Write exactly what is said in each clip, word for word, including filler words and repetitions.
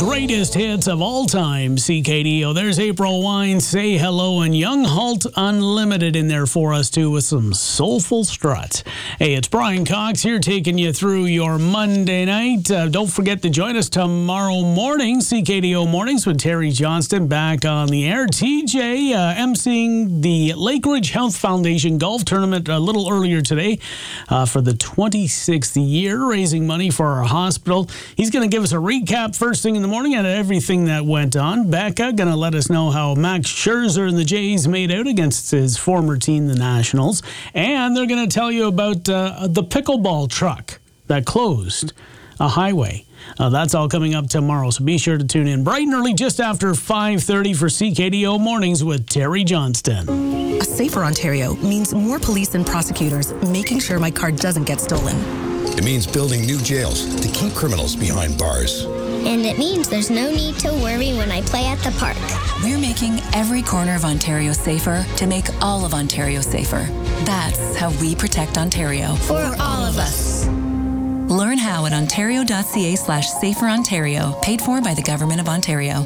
greatest hits of all time, C K D O. There's April Wine, Say Hello, and Young Halt Unlimited in there for us, too, with some soulful strut. Hey, it's Brian Cox here taking you through your Monday night. Uh, don't forget to join us tomorrow morning, C K D O Mornings with Terry Johnston back on the air. T J uh, emceeing the Lake Ridge Health Foundation Golf Tournament a little earlier today uh, for the twenty-sixth year, raising money for our hospital. He's going to give us a recap first thing in the morning on everything that went on. Becca going to let us know how Max Scherzer and the Jays made out against his former team, the Nationals. And they're going to tell you about uh, the pickleball truck that closed a highway. Uh, that's all coming up tomorrow, so be sure to tune in bright and early just after five thirty for C K D O Mornings with Terry Johnston. A safer Ontario means more police and prosecutors making sure my car doesn't get stolen. It means building new jails to keep criminals behind bars. And it means there's no need to worry when I play at the park. We're making every corner of Ontario safer to make all of Ontario safer. That's how we protect Ontario. For all of us. Learn how at ontario.ca slash safer Ontario, paid for by the Government of Ontario.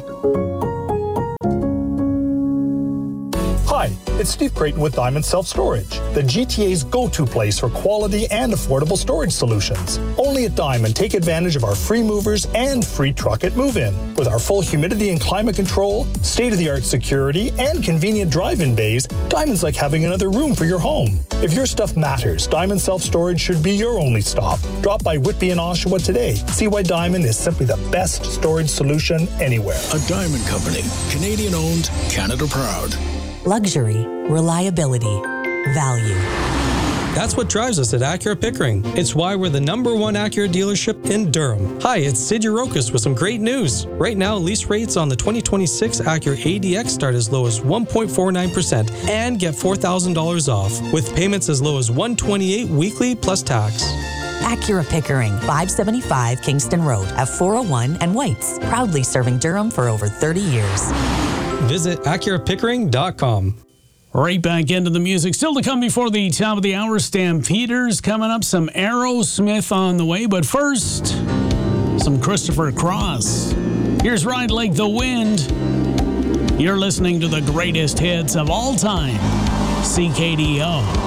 Hi, it's Steve Creighton with Diamond Self-Storage, the G T A's go-to place for quality and affordable storage solutions. Only at Diamond, take advantage of our free movers and free truck at move-in. With our full humidity and climate control, state-of-the-art security, and convenient drive-in bays, Diamond's like having another room for your home. If your stuff matters, Diamond Self-Storage should be your only stop. Drop by Whitby and Oshawa today. See why Diamond is simply the best storage solution anywhere. A Diamond Company, Canadian-owned, Canada proud. Luxury, reliability, value. That's what drives us at Acura Pickering. It's why we're the number one Acura dealership in Durham. Hi, it's Sid Urokis with some great news. Right now, lease rates on the twenty twenty-six Acura A D X start as low as one point four nine percent and get four thousand dollars off, with payments as low as one hundred twenty-eight dollars weekly plus tax. Acura Pickering, five seventy-five Kingston Road at four oh one and Whites. Proudly serving Durham for over thirty years. Visit Acura Pickering dot com. Right back into the music. Still to come before the top of the hour, Stampeders coming up, some Aerosmith on the way. But first, some Christopher Cross. Here's Ride Like the Wind. You're listening to the greatest hits of all time, C K D O.